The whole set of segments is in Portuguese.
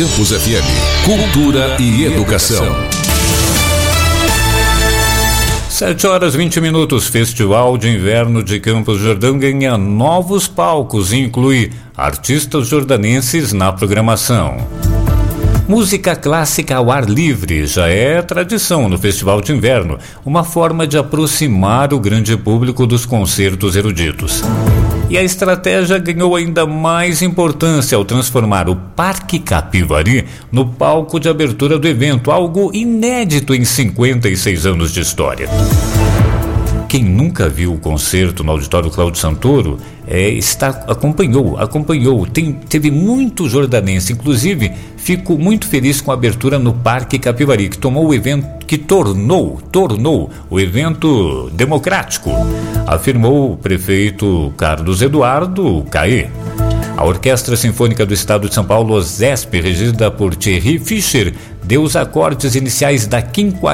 Campus FM, cultura e educação. 7h20. Festival de Inverno de Campos do Jordão ganha novos palcos e inclui artistas jordanenses na programação. Música clássica ao ar livre já é tradição no Festival de Inverno, uma forma de aproximar o grande público dos concertos eruditos. E a estratégia ganhou ainda mais importância ao transformar o Parque Capivari no palco de abertura do evento, algo inédito em 56 anos de história. Quem nunca viu o concerto no Auditório Cláudio Santoro acompanhou. Teve muito jordanense, inclusive fico muito feliz com a abertura no Parque Capivari, que tornou o evento democrático, afirmou o prefeito Carlos Eduardo Caê. A Orquestra Sinfônica do Estado de São Paulo, OSESP, regida por Thierry Fischer, deu os acordes iniciais da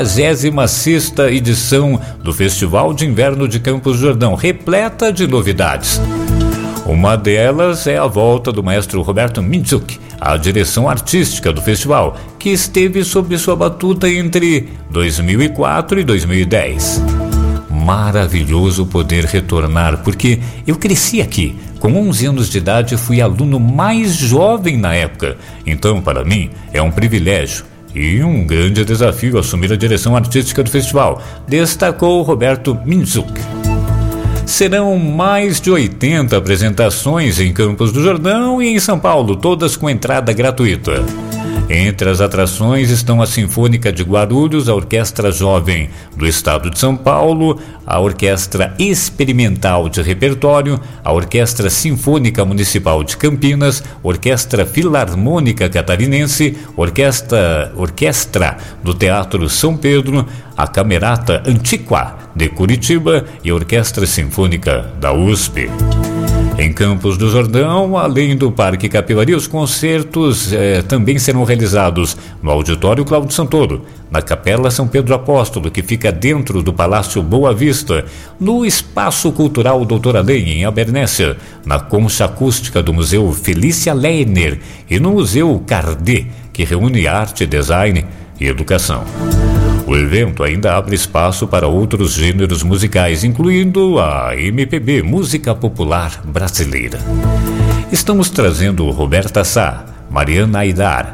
56ª edição do Festival de Inverno de Campos do Jordão, repleta de novidades. Uma delas é a volta do maestro Roberto Minczuk à direção artística do festival, que esteve sob sua batuta entre 2004 e 2010. Maravilhoso poder retornar, porque eu cresci aqui. Com 11 anos de idade, fui aluno mais jovem na época. Então, para mim, é um privilégio e um grande desafio assumir a direção artística do festival, destacou Roberto Minczuk. Serão mais de 80 apresentações em Campos do Jordão e em São Paulo, todas com entrada gratuita. Entre as atrações estão a Sinfônica de Guarulhos, a Orquestra Jovem do Estado de São Paulo, a Orquestra Experimental de Repertório, a Orquestra Sinfônica Municipal de Campinas, Orquestra Filarmônica Catarinense, Orquestra do Teatro São Pedro, a Camerata Antiqua de Curitiba e a Orquestra Sinfônica da USP. Em Campos do Jordão, além do Parque Capivari, os concertos também serão realizados no Auditório Cláudio Santoro, na Capela São Pedro Apóstolo, que fica dentro do Palácio Boa Vista, no Espaço Cultural Doutor Além, em Abernéssia, na Concha Acústica do Museu Felícia Lerner e no Museu Cardé, que reúne arte, design e educação. O evento ainda abre espaço para outros gêneros musicais, incluindo a MPB, música popular brasileira. Estamos trazendo Roberta Sá, Mariana Aidar,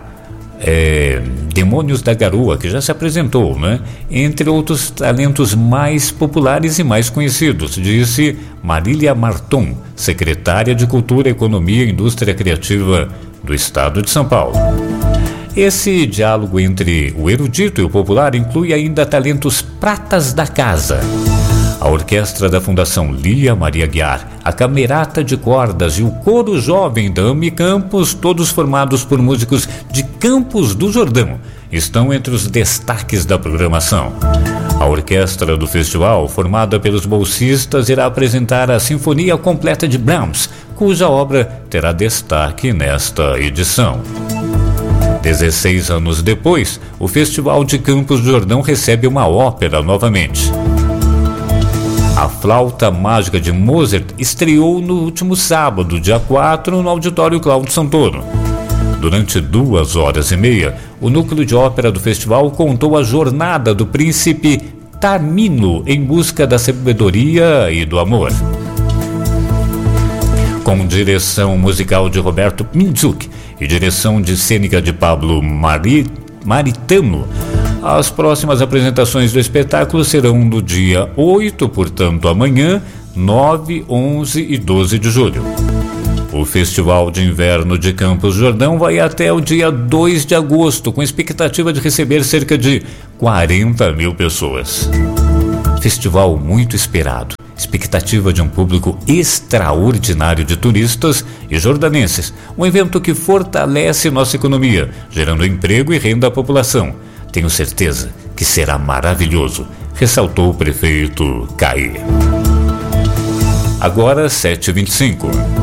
Demônios da Garoa, que já se apresentou, né? Entre outros talentos mais populares e mais conhecidos, disse Marília Marton, secretária de Cultura, Economia e Indústria Criativa do Estado de São Paulo. Esse diálogo entre o erudito e o popular inclui ainda talentos pratas da casa. A orquestra da Fundação Lia Maria Guiar, a Camerata de Cordas e o Coro Jovem da AMI Campos, todos formados por músicos de Campos do Jordão, estão entre os destaques da programação. A orquestra do festival, formada pelos bolsistas, irá apresentar a Sinfonia Completa de Brahms, cuja obra terá destaque nesta edição. 16 anos depois, o Festival de Campos do Jordão recebe uma ópera novamente. A Flauta Mágica de Mozart estreou no último sábado, dia 4, no Auditório Cláudio Santoro. Durante 2h30, o núcleo de ópera do festival contou a jornada do príncipe Tamino em busca da sabedoria e do amor. Com direção musical de Roberto Minczuk e direção de cênica de Pablo Maritano, as próximas apresentações do espetáculo serão no dia 8, portanto amanhã, 9, 11 e 12 de julho. O Festival de Inverno de Campos do Jordão vai até o dia 2 de agosto, com expectativa de receber cerca de 40 mil pessoas. Festival muito esperado. Expectativa de um público extraordinário de turistas e jordanenses. Um evento que fortalece nossa economia, gerando emprego e renda à população. Tenho certeza que será maravilhoso, ressaltou o prefeito Caê. Agora 7h25.